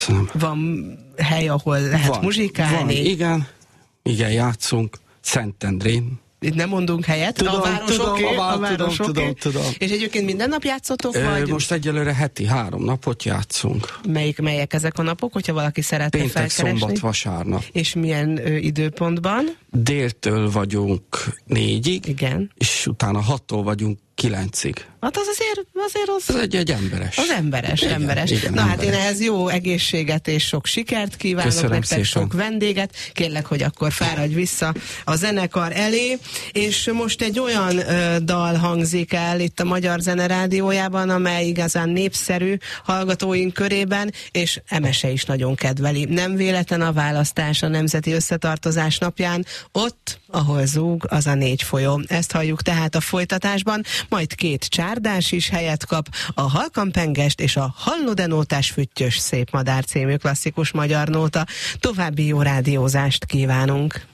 Van hely, ahol lehet muzsikálni? Van, igen, játszunk Szentendrén. Itt nem mondunk helyet, tudom, a város oké. Tudom. És egyébként minden nap játszotok, vagy? Most egyelőre heti 3 napot játszunk. Melyek ezek a napok, hogyha valaki szeretne Péntek, felkeresni? szombat, vasárnap. És milyen időpontban? Déltől vagyunk 4-ig, igen. És utána 6-tól vagyunk 9-ig. Hát az azért az... Ez egy emberes. Az emberes. Igen, Na emberes. Hát én ehhez jó egészséget és sok sikert kívánok. Köszönöm nektek, szépen. sok vendéget. Kérlek, hogy akkor fáradj vissza a zenekar elé. És most egy olyan dal hangzik el itt a Magyar Zene Rádiójában, amely igazán népszerű hallgatóink körében, és Emese is nagyon kedveli. Nem véletlen a választás a Nemzeti Összetartozás napján, ott, ahol zúg az a 4 folyó. Ezt halljuk tehát a folytatásban, majd 2 csárdás is helyet kap, a Halkampengest és a Halló-de-nótás füttyös szép madár című klasszikus magyar nóta. További jó rádiózást kívánunk!